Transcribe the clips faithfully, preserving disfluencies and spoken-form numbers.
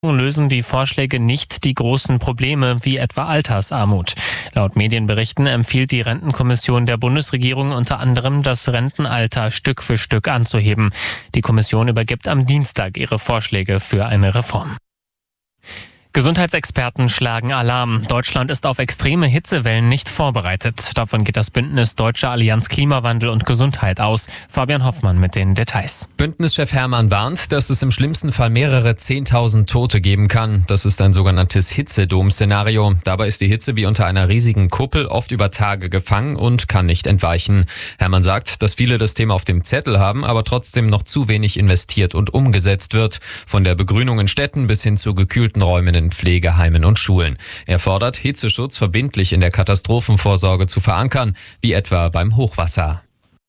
lösen die Vorschläge nicht die großen Probleme wie etwa Altersarmut. Laut Medienberichten empfiehlt die Rentenkommission der Bundesregierung unter anderem, das Rentenalter Stück für Stück anzuheben. Die Kommission übergibt am Dienstag ihre Vorschläge für eine Reform. Gesundheitsexperten schlagen Alarm. Deutschland ist auf extreme Hitzewellen nicht vorbereitet. Davon geht das Bündnis Deutsche Allianz Klimawandel und Gesundheit aus. Fabian Hoffmann mit den Details. Bündnischef Hermann warnt, dass es im schlimmsten Fall mehrere zehntausend Tote geben kann. Das ist ein sogenanntes Hitzedom-Szenario. Dabei ist die Hitze wie unter einer riesigen Kuppel oft über Tage gefangen und kann nicht entweichen. Hermann sagt, dass viele das Thema auf dem Zettel haben, aber trotzdem noch zu wenig investiert und umgesetzt wird. Von der Begrünung in Städten bis hin zu gekühlten Räumen in Pflegeheimen und Schulen. Er fordert, Hitzeschutz verbindlich in der Katastrophenvorsorge zu verankern, wie etwa beim Hochwasser.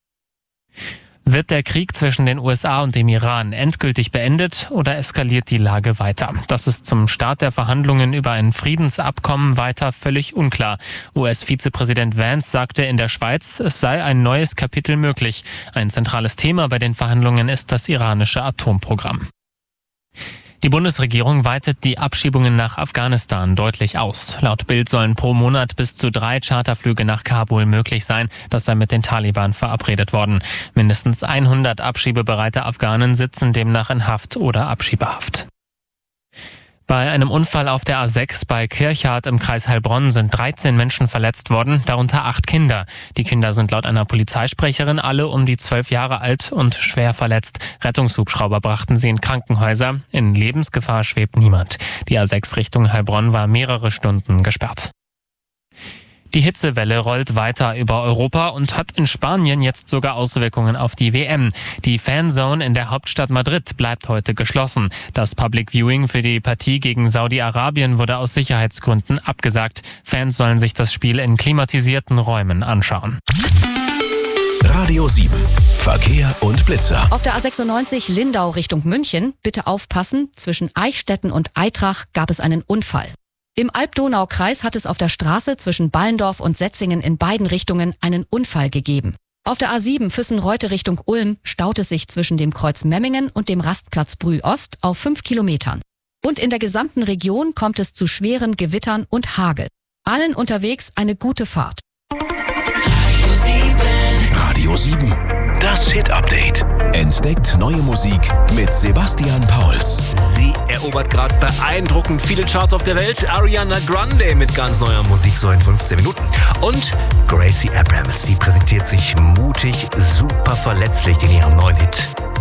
Wird der Krieg zwischen den U S A und dem Iran endgültig beendet oder eskaliert die Lage weiter? Das ist zum Start der Verhandlungen über ein Friedensabkommen weiter völlig unklar. U S-Vizepräsident Vance sagte in der Schweiz, es sei ein neues Kapitel möglich. Ein zentrales Thema bei den Verhandlungen ist das iranische Atomprogramm. Die Bundesregierung weitet die Abschiebungen nach Afghanistan deutlich aus. Laut Bild sollen pro Monat bis zu drei Charterflüge nach Kabul möglich sein. Das sei mit den Taliban verabredet worden. Mindestens hundert abschiebebereite Afghanen sitzen demnach in Haft oder Abschiebehaft. Bei einem Unfall auf der A sechs bei Kirchardt im Kreis Heilbronn sind dreizehn Menschen verletzt worden, darunter acht Kinder. Die Kinder sind laut einer Polizeisprecherin alle um die zwölf Jahre alt und schwer verletzt. Rettungshubschrauber brachten sie in Krankenhäuser. In Lebensgefahr schwebt niemand. Die A sechs Richtung Heilbronn war mehrere Stunden gesperrt. Die Hitzewelle rollt weiter über Europa und hat in Spanien jetzt sogar Auswirkungen auf die W M. Die Fanzone in der Hauptstadt Madrid bleibt heute geschlossen. Das Public Viewing für die Partie gegen Saudi-Arabien wurde aus Sicherheitsgründen abgesagt. Fans sollen sich das Spiel in klimatisierten Räumen anschauen. Radio sieben. Verkehr und Blitzer. Auf der A sechsundneunzig Lindau Richtung München, bitte aufpassen, zwischen Eichstätten und Aitrach gab es einen Unfall. Im Alb-Donau-Kreis hat es auf der Straße zwischen Ballendorf und Setzingen in beiden Richtungen einen Unfall gegeben. Auf der A sieben Füssen-Reute Richtung Ulm staut es sich zwischen dem Kreuz Memmingen und dem Rastplatz Brühl-Ost auf fünf Kilometern. Und in der gesamten Region kommt es zu schweren Gewittern und Hagel. Allen unterwegs eine gute Fahrt. Radio sieben. Radio sieben. Das Hit-Update. Entdeckt neue Musik mit Sebastian Pauls. Sie erobert gerade beeindruckend viele Charts auf der Welt. Ariana Grande mit ganz neuer Musik, so in fünfzehn Minuten. Und Gracie Abrams, sie präsentiert sich mutig, super verletzlich in ihrem neuen Hit